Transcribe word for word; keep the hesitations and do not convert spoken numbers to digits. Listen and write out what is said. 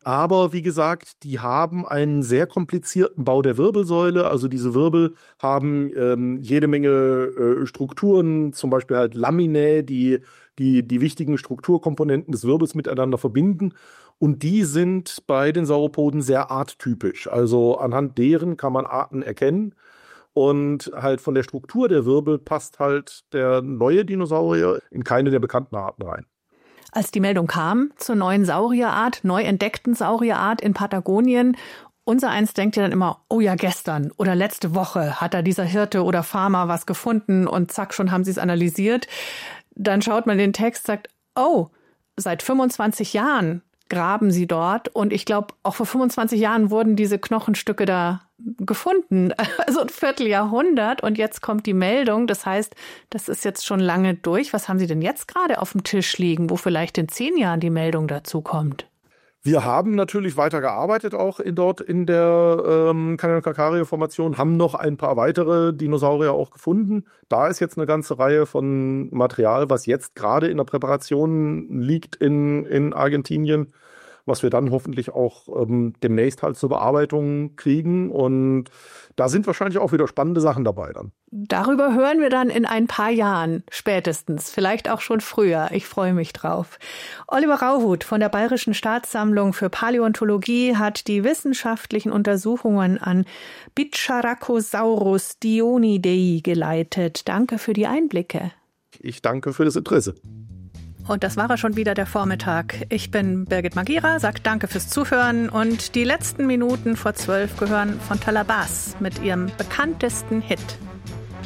Aber wie gesagt, die haben einen sehr komplizierten Bau der Wirbelsäule. Also diese Wirbel haben ähm, jede Menge äh, Strukturen, zum Beispiel halt Laminae, die, die die wichtigen Strukturkomponenten des Wirbels miteinander verbinden. Und die sind bei den Sauropoden sehr arttypisch. Also anhand deren kann man Arten erkennen. Und halt von der Struktur der Wirbel passt halt der neue Dinosaurier in keine der bekannten Arten rein. Als die Meldung kam zur neuen Saurierart, neu entdeckten Saurierart in Patagonien, unser eins denkt ja dann immer, oh ja, gestern oder letzte Woche hat da dieser Hirte oder Farmer was gefunden und zack, schon haben sie es analysiert. Dann schaut man den Text, sagt, oh, seit fünfundzwanzig Jahren graben sie dort und ich glaube, auch vor fünfundzwanzig Jahren wurden diese Knochenstücke da gefunden, also ein Vierteljahrhundert und jetzt kommt die Meldung, das heißt, das ist jetzt schon lange durch. Was haben Sie denn jetzt gerade auf dem Tisch liegen, wo vielleicht in zehn Jahren die Meldung dazu kommt? Wir haben natürlich weiter gearbeitet auch in, dort in der ähm, Canyon-Calcario-Formation, haben noch ein paar weitere Dinosaurier auch gefunden. Da ist jetzt eine ganze Reihe von Material, was jetzt gerade in der Präparation liegt in, in Argentinien, was wir dann hoffentlich auch ähm, demnächst halt zur Bearbeitung kriegen. Und da sind wahrscheinlich auch wieder spannende Sachen dabei dann. Darüber hören wir dann in ein paar Jahren spätestens, vielleicht auch schon früher. Ich freue mich drauf. Oliver Rauhut von der Bayerischen Staatssammlung für Paläontologie hat die wissenschaftlichen Untersuchungen an Bicharacosaurus dionidei geleitet. Danke für die Einblicke. Ich danke für das Interesse. Und das war er schon wieder, der Vormittag. Ich bin Birgit Magira, sag danke fürs Zuhören und die letzten Minuten vor zwölf gehören von Talabas mit ihrem bekanntesten Hit.